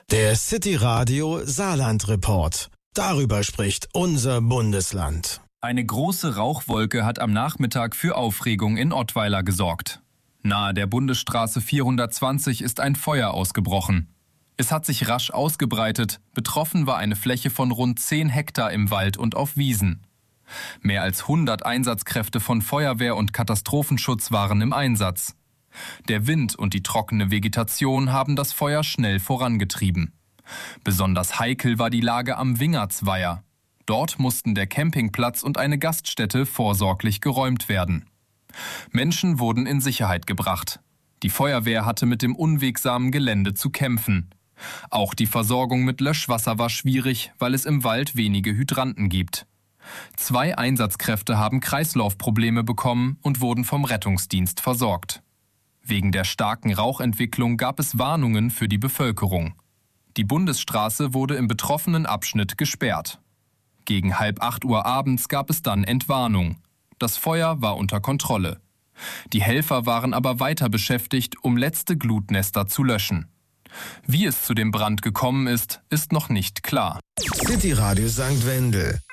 Der City Radio Saarland Report. Darüber spricht unser Bundesland. Eine große Rauchwolke hat am Nachmittag für Aufregung in Ottweiler gesorgt. Nahe der Bundesstraße 420 ist ein Feuer ausgebrochen. Es hat sich rasch ausgebreitet. Betroffen war eine Fläche von rund 10 Hektar im Wald und auf Wiesen. Mehr als 100 Einsatzkräfte von Feuerwehr und Katastrophenschutz waren im Einsatz. Der Wind und die trockene Vegetation haben das Feuer schnell vorangetrieben. Besonders heikel war die Lage am Wingertsweiher. Dort mussten der Campingplatz und eine Gaststätte vorsorglich geräumt werden. Menschen wurden in Sicherheit gebracht. Die Feuerwehr hatte mit dem unwegsamen Gelände zu kämpfen. Auch die Versorgung mit Löschwasser war schwierig, weil es im Wald wenige Hydranten gibt. 2 Einsatzkräfte haben Kreislaufprobleme bekommen und wurden vom Rettungsdienst versorgt. Wegen der starken Rauchentwicklung gab es Warnungen für die Bevölkerung. Die Bundesstraße wurde im betroffenen Abschnitt gesperrt. Gegen 7:30 Uhr abends gab es dann Entwarnung. Das Feuer war unter Kontrolle. Die Helfer waren aber weiter beschäftigt, um letzte Glutnester zu löschen. Wie es zu dem Brand gekommen ist, ist noch nicht klar. City Radio St. Wendel.